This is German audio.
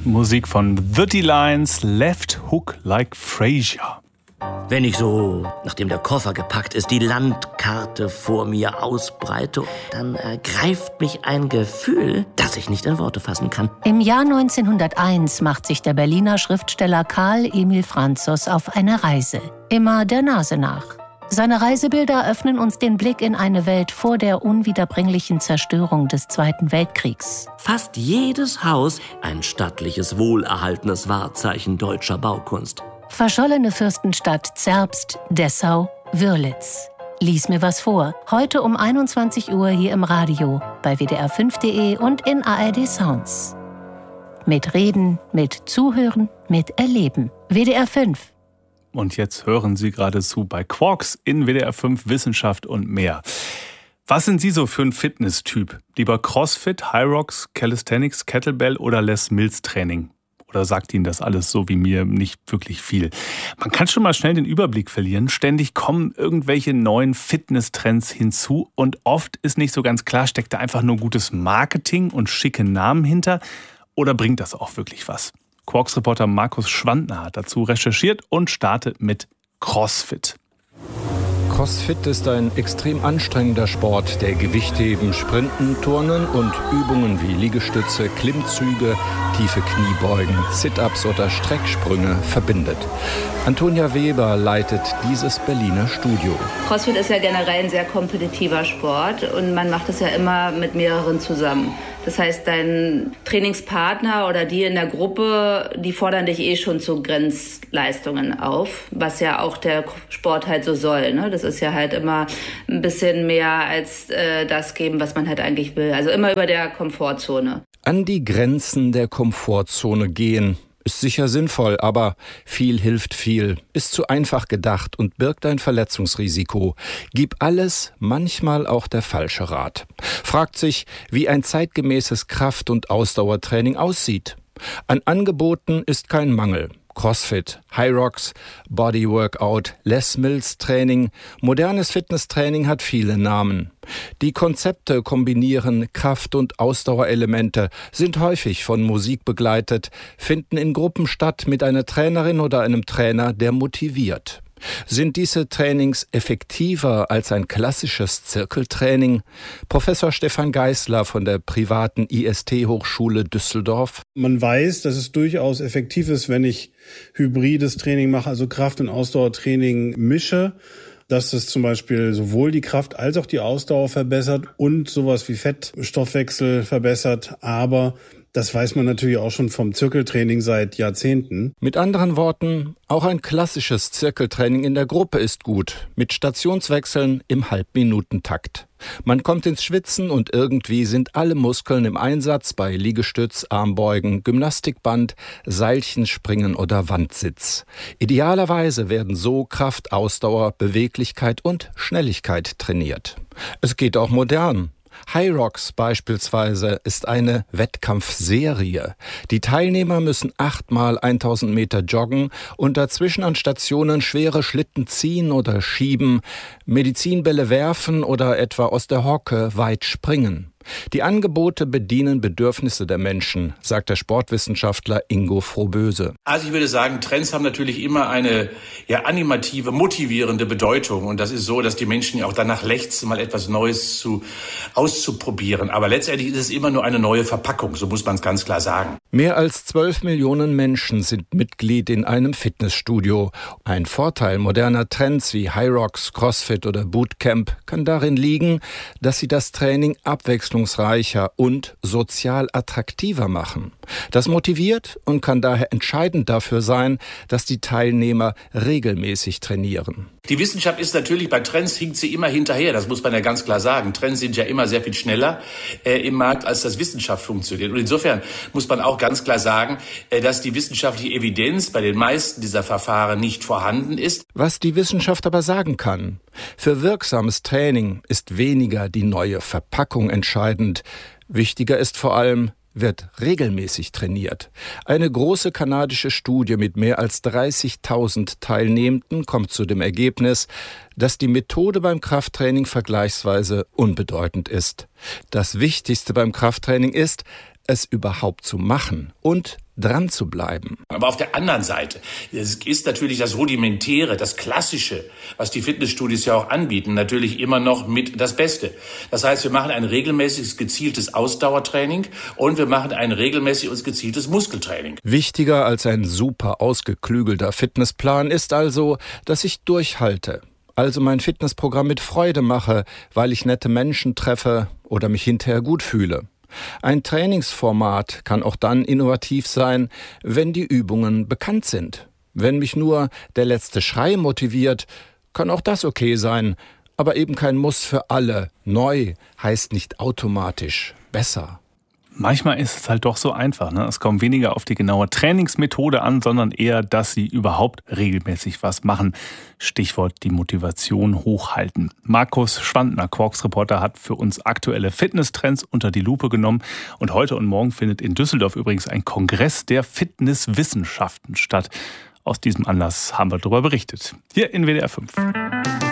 Musik von The D-Lines, Left Hook Like Frasier. Wenn ich so, nachdem der Koffer gepackt ist, die Landkarte vor mir ausbreite, dann ergreift mich ein Gefühl, das ich nicht in Worte fassen kann. Im Jahr 1901 macht sich der Berliner Schriftsteller Karl Emil Franzos auf eine Reise. Immer der Nase nach. Seine Reisebilder öffnen uns den Blick in eine Welt vor der unwiederbringlichen Zerstörung des Zweiten Weltkriegs. Fast jedes Haus ein stattliches, wohlerhaltenes Wahrzeichen deutscher Baukunst. Verschollene Fürstenstadt Zerbst, Dessau, Wörlitz. Lies mir was vor. Heute um 21 Uhr hier im Radio, bei wdr5.de und in ARD Sounds. Mit Reden, mit Zuhören, mit Erleben. WDR 5. Und jetzt hören Sie gerade zu bei Quarks in WDR 5 Wissenschaft und mehr. Was sind Sie so für ein Fitnesstyp? Lieber Crossfit, High Rocks, Calisthenics, Kettlebell oder Les Mills Training? Oder sagt Ihnen das alles so wie mir nicht wirklich viel? Man kann schon mal schnell den Überblick verlieren. Ständig kommen irgendwelche neuen Fitnesstrends hinzu und oft ist nicht so ganz klar, steckt da einfach nur gutes Marketing und schicke Namen hinter oder bringt das auch wirklich was? Quarks-Reporter Markus Schwandner hat dazu recherchiert und startet mit CrossFit. CrossFit ist ein extrem anstrengender Sport, der Gewichtheben, Sprinten, Turnen und Übungen wie Liegestütze, Klimmzüge, tiefe Kniebeugen, Sit-ups oder Strecksprünge verbindet. Antonia Weber leitet dieses Berliner Studio. CrossFit ist ja generell ein sehr kompetitiver Sport und man macht es ja immer mit mehreren zusammen. Das heißt, dein Trainingspartner oder die in der Gruppe, die fordern dich schon zu Grenzleistungen auf, was ja auch der Sport halt so soll, ne? Das ist ja halt immer ein bisschen mehr als das geben, was man halt eigentlich will. Also immer über der Komfortzone. An die Grenzen der Komfortzone gehen ist sicher sinnvoll, aber viel hilft viel, ist zu einfach gedacht und birgt ein Verletzungsrisiko. Gib alles, manchmal auch der falsche Rat. Fragt sich, wie ein zeitgemäßes Kraft- und Ausdauertraining aussieht. An Angeboten ist kein Mangel. CrossFit, High Rocks, Bodyworkout, Les Mills Training, modernes Fitnesstraining hat viele Namen. Die Konzepte kombinieren Kraft- und Ausdauerelemente, sind häufig von Musik begleitet, finden in Gruppen statt mit einer Trainerin oder einem Trainer, der motiviert. Sind diese Trainings effektiver als ein klassisches Zirkeltraining? Professor Stefan Geisler von der privaten IST-Hochschule Düsseldorf. Man weiß, dass es durchaus effektiv ist, wenn ich hybrides Training mache, also Kraft- und Ausdauertraining mische, dass es zum Beispiel sowohl die Kraft als auch die Ausdauer verbessert und sowas wie Fettstoffwechsel verbessert, aber das weiß man natürlich auch schon vom Zirkeltraining seit Jahrzehnten. Mit anderen Worten, auch ein klassisches Zirkeltraining in der Gruppe ist gut, mit Stationswechseln im Halbminutentakt. Man kommt ins Schwitzen und irgendwie sind alle Muskeln im Einsatz bei Liegestütz, Armbeugen, Gymnastikband, Seilchenspringen oder Wandsitz. Idealerweise werden so Kraft, Ausdauer, Beweglichkeit und Schnelligkeit trainiert. Es geht auch modern. High Rocks beispielsweise ist eine Wettkampfserie. Die Teilnehmer müssen 8-mal 1000 Meter joggen und dazwischen an Stationen schwere Schlitten ziehen oder schieben, Medizinbälle werfen oder etwa aus der Hocke weit springen. Die Angebote bedienen Bedürfnisse der Menschen, sagt der Sportwissenschaftler Ingo Frohböse. Also ich würde sagen, Trends haben natürlich immer eine animative, motivierende Bedeutung. Und das ist so, dass die Menschen ja auch danach lechzen, mal etwas Neues auszuprobieren. Aber letztendlich ist es immer nur eine neue Verpackung, so muss man es ganz klar sagen. Mehr als 12 Millionen Menschen sind Mitglied in einem Fitnessstudio. Ein Vorteil moderner Trends wie High Rocks, CrossFit oder Bootcamp kann darin liegen, dass sie das Training abwechslungsreicher und sozial attraktiver machen. Das motiviert und kann daher entscheidend dafür sein, dass die Teilnehmer regelmäßig trainieren. Die Wissenschaft ist natürlich, bei Trends hinkt sie immer hinterher, das muss man ja ganz klar sagen. Trends sind ja immer sehr viel schneller im Markt, als das Wissenschaft funktioniert. Und insofern muss man auch ganz klar sagen, dass die wissenschaftliche Evidenz bei den meisten dieser Verfahren nicht vorhanden ist. Was die Wissenschaft aber sagen kann: Für wirksames Training ist weniger die neue Verpackung entscheidend. Wichtiger ist vor allem, wird regelmäßig trainiert. Eine große kanadische Studie mit mehr als 30.000 Teilnehmenden kommt zu dem Ergebnis, dass die Methode beim Krafttraining vergleichsweise unbedeutend ist. Das Wichtigste beim Krafttraining ist, es überhaupt zu machen und dran zu bleiben. Aber auf der anderen Seite, es ist natürlich das Rudimentäre, das Klassische, was die Fitnessstudios ja auch anbieten, natürlich immer noch mit das Beste. Das heißt, wir machen ein regelmäßiges, gezieltes Ausdauertraining und wir machen ein regelmäßiges und gezieltes Muskeltraining. Wichtiger als ein super ausgeklügelter Fitnessplan ist also, dass ich durchhalte. Also mein Fitnessprogramm mit Freude mache, weil ich nette Menschen treffe oder mich hinterher gut fühle. Ein Trainingsformat kann auch dann innovativ sein, wenn die Übungen bekannt sind. Wenn mich nur der letzte Schrei motiviert, kann auch das okay sein, aber eben kein Muss für alle. Neu heißt nicht automatisch besser. Manchmal ist es halt doch so einfach, ne? Es kommt weniger auf die genaue Trainingsmethode an, sondern eher, dass Sie überhaupt regelmäßig was machen. Stichwort die Motivation hochhalten. Markus Schwandner, Quarks-Reporter, hat für uns aktuelle Fitnesstrends unter die Lupe genommen. Und heute und morgen findet in Düsseldorf übrigens ein Kongress der Fitnesswissenschaften statt. Aus diesem Anlass haben wir darüber berichtet. Hier in WDR 5.